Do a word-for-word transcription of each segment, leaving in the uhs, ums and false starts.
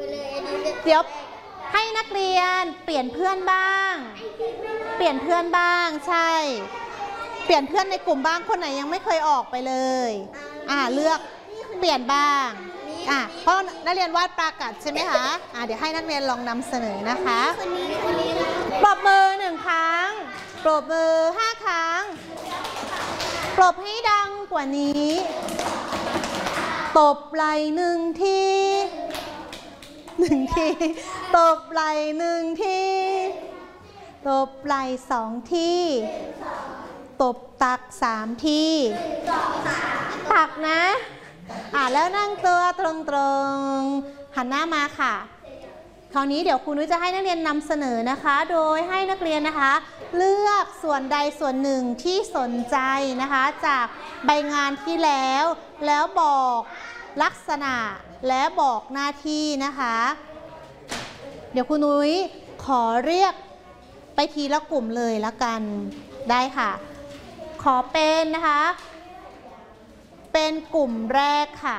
เดี๋ยวให้นักเรียนเปลี่ยนเพื่อนบ้างเปลี่ยนเพื่อนบ้างใช่เปลี่ยนเพื่อนในกลุ่มบ้างคนไหนยังไม่เคยออกไปเลยอ่าเลือกเปลี่ยนบ้างอ่ะเพราะนักเรียนวาดปลากัดใช่ไหมคะอ่าเดี๋ยวให้นักเรียนลองนำเสนอนะคะปรบมือหนึ่งครั้งปรบมือห้าครั้งปรบให้ดังกว่านี้ตบไหล่หนึ่งทีหนึ่งทีตบไหล่หนึ่งทีตบไหล่สองทีตบตักสามทีตักนะอ่ะแล้วนั่งตัวตรงๆหันหน้ามาค่ะคราวนี้เดี๋ยวครูนุ้ยจะให้นักเรียนนำเสนอนะคะโดยให้นักเรียนนะคะเลือกส่วนใดส่วนหนึ่งที่สนใจนะคะจากใบงานที่แล้วแล้วบอกลักษณะและบอกหน้าที่นะคะเดี๋ยวครูนุ้ยขอเรียกไปทีละกลุ่มเลยละกันได้ค่ะขอเป็นนะคะเป็นกลุ่มแรกค่ะ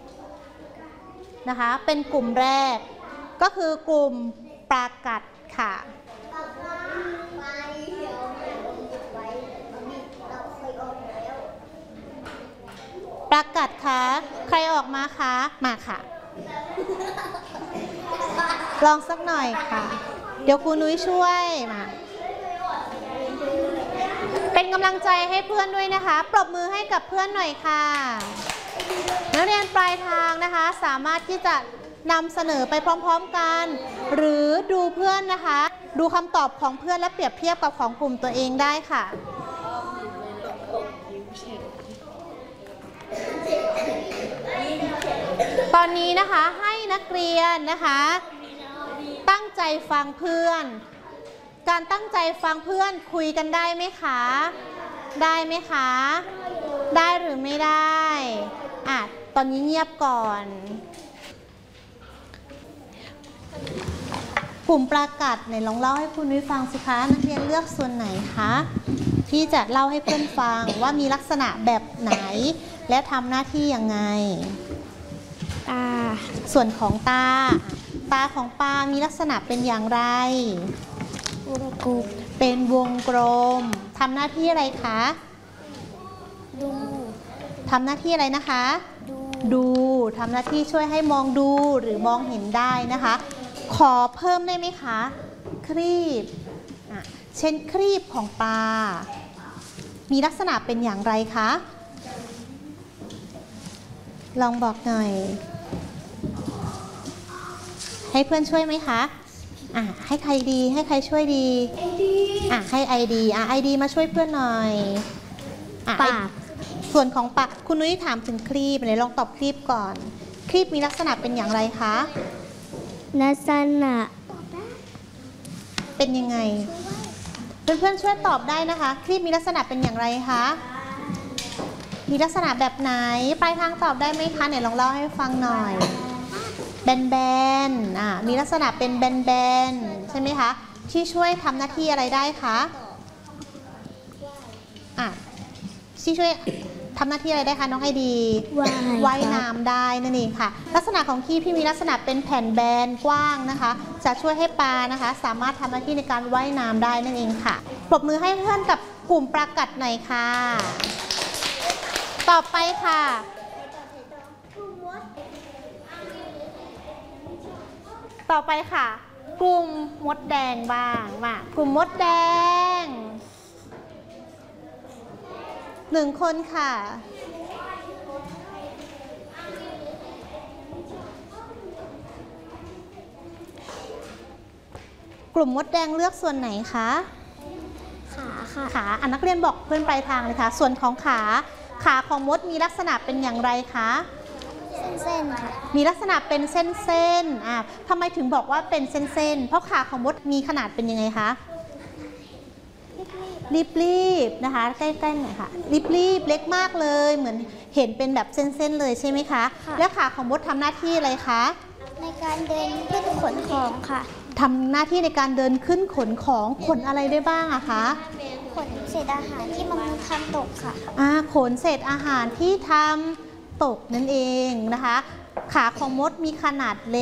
นะคะเป็นกลุ่มแรกก็คือกลุ่มปลากัดค่ะปลากัดคะใครออกมาคะมาค่ะลองสักหน่อยค่ะเดี๋ยวครูนุ้ยช่วยมาเป็นกำลังใจให้เพื่อนด้วยนะคะปรบมือให้กับเพื่อนหน่อยค่ะนักเรียนปลายทางนะคะสามารถที่จะนำเสนอไปพร้อมๆกันหรือดูเพื่อนนะคะดูคำตอบของเพื่อนและเปรียบเทียบกับของกลุ่มตัวเองได้ค่ะตอนนี้นะคะให้นักเรียนนะคะตั้งใจฟังเพื่อนการตั้งใจฟังเพื่อนคุยกันได้ไหมคะได้ไหมคะได้หรือไม่ได้อ่ะตอนนี้เงียบก่อนกลุ่มปลากัดไหนลองเล่าให้คุณนุ้ยฟังสิคะนักเรียนเลือกส่วนไหนคะที่จะเล่าให้เพื่อนฟังว่ามีลักษณะแบบไหนและทำหน้าที่ยังไงตาส่วนของตาตาของปลามีลักษณะเป็นอย่างไรวงกลมเป็นวงกลมทำหน้าที่อะไรคะดูทำหน้าที่อะไรนะคะดูดูทำหน้าที่ช่วยให้มองดูหรือมองเห็นได้นะคะขอเพิ่มได้ไหมคะครีบเช่นครีบของปลามีลักษณะเป็นอย่างไรคะลองบอกหน่อยให้เพื่อนช่วยไหมคะอ่ะให้ใครดีให้ใครช่วยดีอ่ะให้ไอดีอ่ะไอดีมาช่วยเพื่อนหน่อยปากส่วนของปากคุณนุ้ยถามถึงครีบเลยลองตอบครีบก่อนครีบมีลักษณะเป็นอย่างไรคะลักษณะเป็นยังไงเพื่อนๆช่วยตอบได้นะคะครีบมีลักษณะเป็นอย่างไรคะมีลักษณะแบบไหนปลายทางตอบได้ไหมคะไหนลองเล่าให้ฟังหน่อยแบนๆอ่ะมีลักษณะเป็นแบนๆใช่ไหมคะที่ช่วยทำหน้าที่อะไรได้คะอ่ะที่ช่วยทำหน้าที่อะไรได้คะน้องไอดีว่ายน้ำได้นั่นเองค่ะลักษณะของครีบที่มีลักษณะเป็นแผ่นแบนกว้างนะคะจะช่วยให้ปลานะคะสามารถทำหน้าที่ในการว่ายน้ำได้นั่นเองค่ะปรบมือให้เพื่อนกับกลุ่มปลากัดหน่อยค่ะต่อไปค่ะต่อไปค่ะกลุ่มมดแดงบ้างมากลุ่มมดแดงหนึ่งคนค่ะกลุ่มมดแดงเลือกส่วนไหนคะขาค่ะขาอ่ะนักเรียนบอกเพื่อนปลายทางเลยค่ะส่วนของขาขาของมดมีลักษณะเป็นอย่างไรคะเส้นๆค่ะมีลักษณะเป็นเส้นๆอ่ะทำไมถึงบอกว่าเป็นเส้นๆเพราะขาของมดมีขนาดเป็นยังไงคะรีบๆนะคะใกล้ๆหน่อยค่ะรีบๆเล็กมากเลยเหมือนเห็นเป็นแบบเส้นๆเลยใช่ไหมคะแล้วขาของมดทำหน้าที่อะไรคะในการเดินขึ้นขนของค่ะทำหน้าที่ในการเดินขึ้นขนของขนอะไรได้บ้างอะคะขนเศษอาหารที่มันทำตกค่ะอ่าขนเศษอาหารที่ทำตกนั่นเองนะคะขาของมดมีขนาดเล็ก